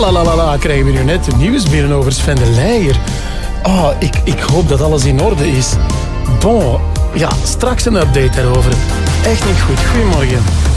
la la la la, krijgen we nu net de nieuws binnen over Sven de Leijer. Oh, ik hoop dat alles in orde is. Bon, ja, straks een update daarover. Echt niet goed. Goedemorgen.